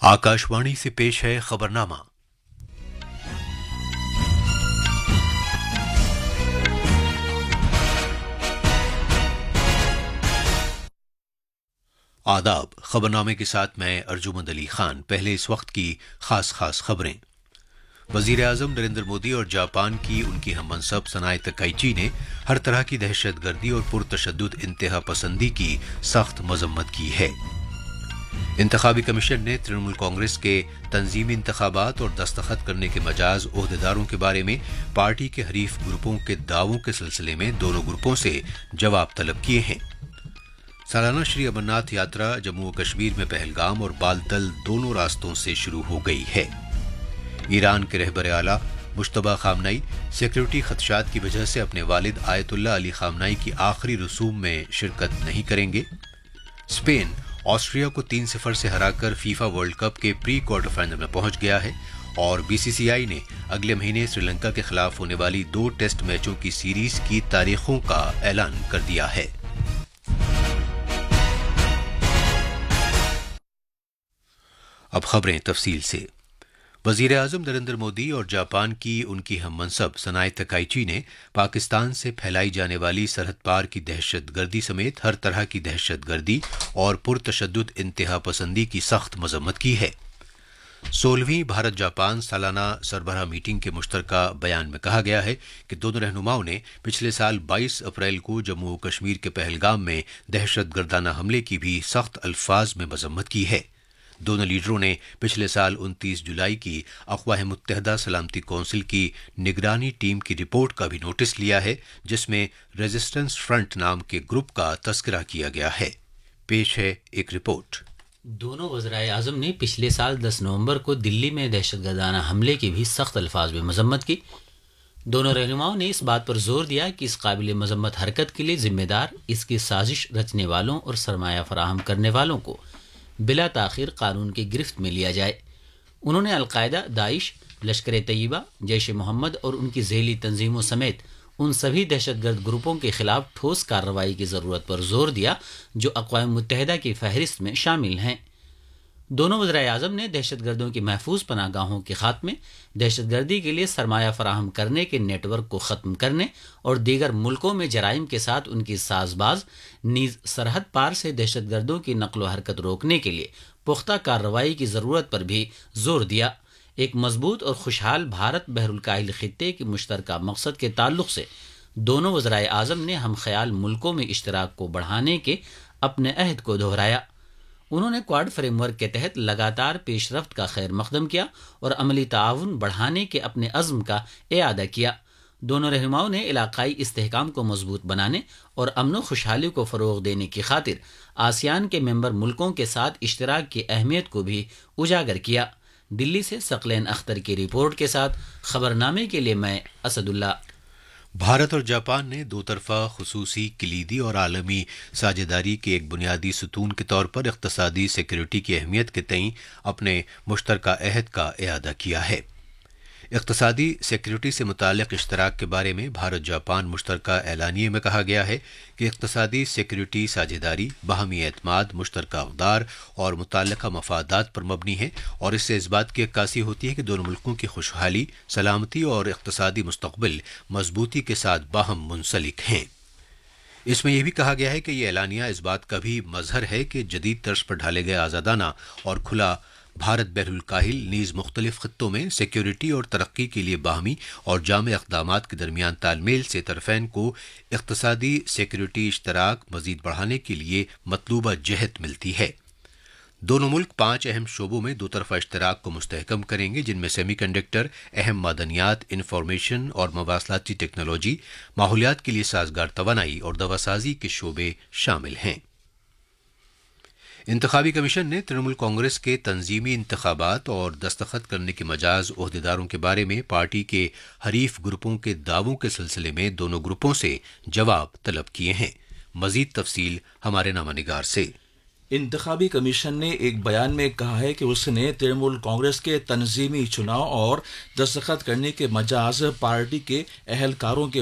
आकाशवाणी से पेश है खबरनामा। आदाब। खबरनामे के साथ मैं अर्जुमंद अली खान। पहले इस वक्त की खास खबरें। वजीर आजम नरेंद्र मोदी और जापान की उनकी हममनसब सनाए तकाइची ने हर तरह की दहशतगर्दी और पुरतशद्दुद इंतहा पसंदी की सख्त मजम्मत की है। इंतखाबी कमीशन ने तृणमूल कांग्रेस के तंजीमी इंतखाबात और दस्तखत करने के मजाज ओहदेदारों के बारे में पार्टी के हरीफ ग्रुपों के दावों के सिलसिले में दोनों ग्रुपों से जवाब तलब किए हैं। सालाना श्री अमरनाथ यात्रा जम्मू व कश्मीर में पहलगाम और बालतल दोनों रास्तों से शुरू हो गई है। ईरान के रहबर आला मुश्तबा खामनाई सिक्योरिटी खदशात की वजह से अपने वालिद आयतुल्लाह अली खामनाई की आखिरी रसूम में शिरकत नहीं करेंगे। स्पेन ऑस्ट्रिया को 3-0 से हराकर फीफा वर्ल्ड कप के प्री क्वार्टर फाइनल में पहुंच गया है और बीसीसीआई ने अगले महीने श्रीलंका के खिलाफ होने वाली 2 टेस्ट मैचों की सीरीज की तारीखों का ऐलान कर दिया है। अब खबरें तफसील से। वजीर आजम नरेंद्र मोदी और जापान की उनकी हममनसब सनाए तकाइची ने पाकिस्तान से फैलाई जाने वाली सरहद पार की दहशतगर्दी समेत हर तरह की दहशतगर्दी और पुरतशद्दुद इंतहा पसंदी की सख्त मजम्मत की है। 16वीं भारत जापान सालाना सरबराह मीटिंग के मुश्तरका बयान में कहा गया है कि दोनों रहनुमाओं ने पिछले साल 22 अप्रैल को जम्मू कश्मीर के पहलगाम में दहशतगर्दाना हमले की भी सख्त अल्फाज में मजम्मत की है। दोनों लीडरों ने पिछले साल 29 जुलाई की अक़वाम मुत्तहिदा सलामती कौंसिल की निगरानी टीम की रिपोर्ट का भी नोटिस लिया है, जिसमें रेजिस्टेंस फ्रंट नाम के ग्रुप का तस्करा किया गया है। पेश है एक रिपोर्ट। दोनों वज़राए आज़म ने पिछले साल 10 नवंबर को दिल्ली में दहशतगर्दाना हमले की भी सख्त अल्फाज में मजम्मत की। दोनों रहनुमाओं ने इस बात पर जोर दिया कि इस काबिल मजम्मत हरकत के लिए जिम्मेदार इसकी साजिश रचने वालों और सरमाया फराहम करने वालों को बिला ताखिर कानून की गिरफ्त में लिया जाए। उन्होंने अलकायदा, दाइश, लश्कर तैयबा, जैश मोहम्मद और उनकी ज़ेली तंजीमों समेत उन सभी दहशतगर्द ग्रुपों के खिलाफ ठोस कार्रवाई की ज़रूरत पर जोर दिया जो अक़वाम मुत्तहिदा की फहरिस्त में शामिल हैं। दोनों वज़राए आज़म ने दहशतगर्दों की महफूज पनाहगाहों के खात्मे, दहशतगर्दी के लिए सरमाया फराहम करने के नेटवर्क को ख़त्म करने और दीगर मुल्कों में जराइम के साथ उनकी साजबाज नीज़ सरहद पार से दहशतगर्दों की नकलो हरकत रोकने के लिए पुख्ता कार्रवाई की ज़रूरत पर भी जोर दिया। एक मजबूत और खुशहाल भारत बहरुल-काहिल खित्ते की मुश्तरका मकसद के ताल्लुक से दोनों वज़राए आज़म ने हम ख्याल मुल्कों में इश्तराक को बढ़ाने के अपने अहद को दोहराया। उन्होंने क्वाड फ्रेमवर्क के तहत लगातार पेशरफ्त का खैर मकदम किया और अमली ताउन बढ़ाने के अपने अज़्म का इआदा किया। दोनों रहनुमाओं ने इलाकाई इस्तेहकाम को मजबूत बनाने और अमन व खुशहाली को फ़रोग़ देने की खातिर आसियान के मेंबर मुल्कों के साथ इश्तराक की अहमियत को भी उजागर किया। दिल्ली से सकलैन अख्तर की रिपोर्ट के साथ खबरनामे के लिए मैं असदुल्ला। भारत और जापान ने दो तरफा खुसूसी, किलीदी और आलमी साझेदारी के एक बुनियादी सुतून के तौर पर इक़्तिसादी सिक्योरिटी की अहमियत के तईं अपने मुश्तरका अहद का इआदा किया है। इक़्तिसादी सिक्योरिटी से मुताल्लिक़ इश्तराक के बारे में भारत जापान मुश्तरका एलानिये में कहा गया है कि इक़्तिसादी सिक्योरिटी साझेदारी बाहमी एतमाद, मुश्तरका अक़दार और मुतल्लिक़ा मफादात पर मबनी है और इससे इस बात की अक्कासी होती है कि दोनों मुल्कों की खुशहाली, सलामती और इक़्तिसादी मुस्तक़बिल मजबूती के साथ बाहम मुंसलिक हैं। इसमें यह भी कहा गया है कि यह एलानिया इस बात का भी मज़हर है कि जदीद तर्ज पर ढाले गए आज़ादाना और खुला भारत बहरुल काहिल नीज़ मुख्तलिफ खित्तों में सिक्योरिटी और तरक्की के लिए बाहमी और जामे इक़दामात के दरमियान तालमेल से तरफ़ैन को इक़्तिसादी सिक्योरिटी इश्तराक मज़ीद बढ़ाने के लिए मतलूबा जहद मिलती है। दोनों मुल्क 5 अहम शोबों में दो तरफा इश्तराक को मुस्तहकम करेंगे, जिनमें सेमीकंडक्टर, अहम मादनियात, इंफॉर्मेशन और मवासलाती टेक्नोलॉजी, माहौलियात के लिए साजगार तवानाई और दवासाजी के शोबे शामिल हैं। इंतखाबी कमीशन ने तृणमूल कांग्रेस के तंजीमी इंतखाबात और दस्तखत करने के मजाज ओहदेदारों के बारे में पार्टी के हरीफ ग्रुपों के दावों के सिलसिले में दोनों ग्रुपों से जवाब तलब किए हैं। मजीद तफसील हमारे नामानिगार से। इंतखाबी कमीशन ने एक बयान में कहा है कि उसने तृणमूल कांग्रेस के तंजीमी चुनाव और दस्तखत करने के मजाज पार्टी के अहलकारों के